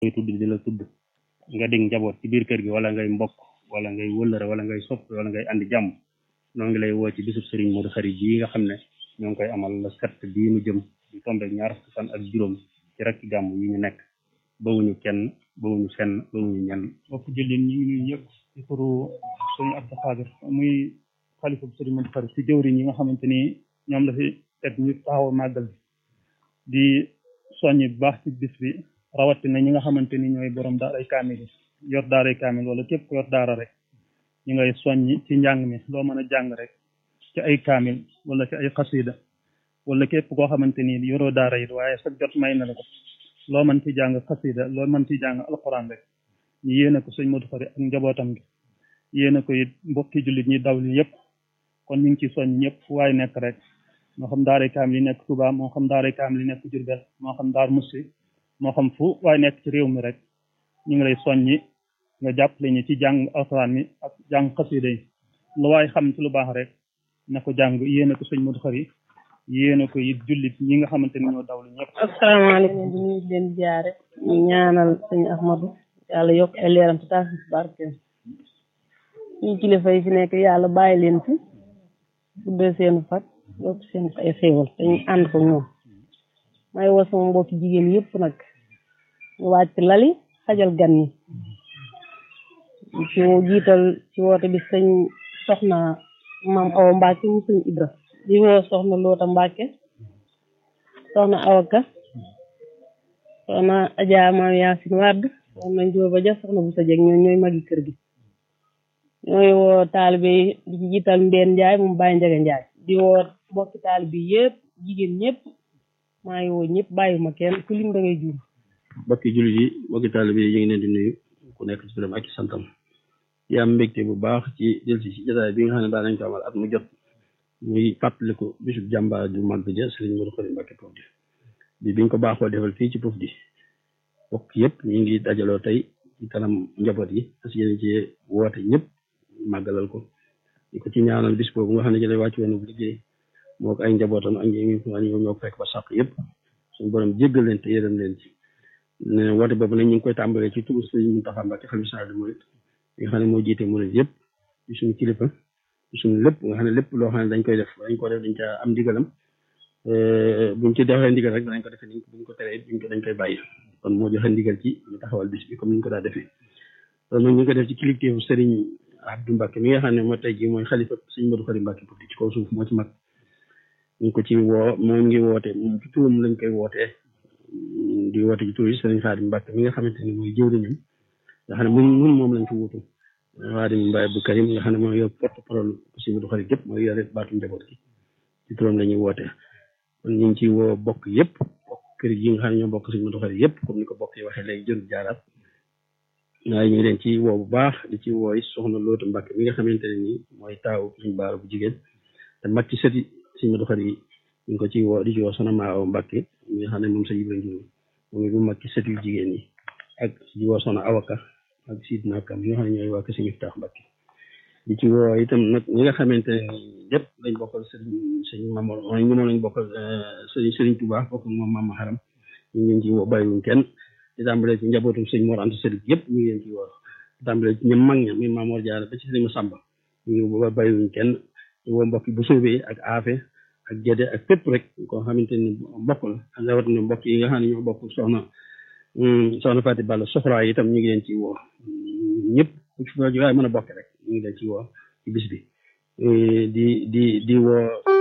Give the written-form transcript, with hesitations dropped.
ngay tudd di la tudd nga dig njaboot ci biir kër gi wala ngay mbokk wala ngay wëllëre wala ngay sopp wala ngay andi jàmm noo ngi lay woo ci bisub Serigne Modou Khary bii nga xam ne ñoo ngi koy amal la set bii nu jëm di tombe ñaar fukki fan ak juróom ci rakki gàmm yi ñu nekk bawuñu kenn bawuñu fenn bawuñu ñenn bokk jullit ñi ngi nuyu ñëpp ci turu Serigne Abdou Khadir muy xalifa bu Serigne Modou Khary ci jëwriñ yi nga xamante ni ñoom la fi teg ñu taxaw màggal di soññi bu baax ci bis bi rawatina ñi nga xamante ni ñooy borom daaray kaamil yor daaray kaamil wala képp ku yor daara rek ñu ngay soññi ci njàng mi loo mën a jàng rek ci ay kaamil wala ci ay xasida wala képp koo xamante ni yoroo daara it waaye sa jot may na la ko loo mën ci jàng xasida loo mën ci jàng alxuraan rek ñu yéene ko sëñ Modou Khary ak njabootam gi yéene ko it mbokki jullit ñi daw li yëpp kon ñu ngi ci soññ ñëpp fu waay nekk rek moo xam daaray kaamil yi nekk Touba moo xam daaray kaamil yi nekk Diourbel moo xam Daar Moussi moo xam fu waaye nekk ci réew mi rek ñu ngi lay soññi nga jàppale ñu ci jàng alxuraan mi ak jàng xasida yi lu waaye xam ci lu baax rek na ko jàng yéene ko sëñ Modou Khary yéene ko it jullit ñi nga xamante ni ñoo dawlu ñëpp. asalaamaaleykum di nuyu leen jaare ñu ñaanal sëñ Ahmadou yàlla yokk ay leeram ci taas ci barkeem ñu kilifa yi fi nekk yàlla bàyyi leen fi guddee seenu fat yokk seen ay xéewal dañu ànd ko ñoom may woo sama mbokki jigéen yëpp nag ñu wàcc lali xajal gan yi ci jiital ci woote bi sëñ soxna maam Awa Mbacke mu sëñ Ibra di woo soxna Loota Mbacke soxna Awaka soxna Adja maam Yaasin Wàdd soxna Njóoba Ja soxna bu sa jeg ñooy magi kër gi ñooy woo taalibe yi di ci jiital Mbeen Njaay moom Baye Njaga Njaay di woo mbokki taalibe yëpp jigéen ñëpp maa ngi woo ñëpp bàyyiwuma kenn ku lim da ngay juum. mbokki jullit yi mbokki taalibe yi ñu ngi leen di nuyu ku nekk ci turam ak ci santam di am mbégte bu baax ci delsi ci jotaay bi nga xam ne daan nañ ko amal at mu jot muy fàttaliku bisub jàmbaar ju mag ja Serigne Modou Khary Mbacké Pofdy biñ ko baaxoo defal fii ci Pofdy bokk yëpp ñu ngi dajaloo tey ci kanam njaboot yi parce que yéen ci woote ñëpp màggalal ko di ko ci ñaanal bis boobu nga xam ne ci lay wàcc woon bu liggéey moo ko ay njabootam ak ñoo ko fekk ba sàq yëpp suñu borom jéggal leen te yërëm leen ci ne woote boobu nag ñu ngi koy tàmbalee ci turu Serigne Mountakha Mbacké xalifa général des mourides nga xam ne moo jiite murid yëpp ci suñu kilifa ci suñu lépp nga xam ne lépp loo xam ne dañ koy def dañ ca am ndigalam buñ ci defee ndigal rek danañ ko defee ni buñ ko teree dañ koy bàyyi kon moo joxe ndigal ci ñu taxawal bis bi comme ni ñu ko daa defee loolu nag ñu ngi ko def ci kilifteefu Serigne Abdou Mbacké mi nga xam ne moo tey ji mooy xalifa Serigne Modou Khary Mbacké Pofdy ci kaw suuf moo ci mag ñu ngi ko ci woo moom ngi woote moom ci turam lañ koy wootee di woote ci tur yi Serigne Khadim Mbacké mi nga xamante ni mooy jëwriñam nga xam ne mun moom lañ fi wutu Khadim Mbaye Abdou Karim nga xam ne mooy yor porte-parole Serigne Modou Khary gépp mooy yore baatu njaboot gi ci turam la ñuy woote kon ñu ngi ci woo bokk yëpp bokk kër yi nga xam ne ñoo bokk Serigne Modou Khary yëpp comme ni ko bokk yi waxee léegi jërul jaaraat waaye ñu ngi leen ci woo bu baax di ci wooy soxna Loota Mbacke mi nga xamante ne nii mooy taawu suñu baara bu jigéen te mag ci sëti Serigne Modou Khary yi ñu ngi ko ci woo di ci woo soxna Maawa Mbacke mi nga xam ne moom sa Ibra Njuur moom it bu mag ci sëti yu jigéen yi ak di woo soxna Awaka ak Sidna Kam yi nga xam ne ñooy waa Kër Serigne Miftaax Mbacke di ci woo itam nag ñi nga xamante ne nii yëpp lañ bokkal Serigne Mamour mooy ñu moom lañ bokkal Serigne Touba bokk moom Mama Haram ñu ngi leen ci woo bàyyiwuñ kenn di tàmbalee ci njabootum sëñ Mor Anta Sali yëpp ñu ngi leen ci woo di tàmbalee ci ñoom mag ña muy Mamour Diarra ba ci sëñ Samba ñu ngi woo bàyyiwuñ kenn di woo mbokk bu soobee ak aafe ak Gédé ak fépp rek koo xamante ni mbokk la ak rawatina mbokk yi nga xam ne ñoo bokk soxna Fatou Balla Soxra itam ñu ngi leen ci woo ñëpp fu waaye mën a bokk rek ñu ngi leen ci woo ci bis bi di woo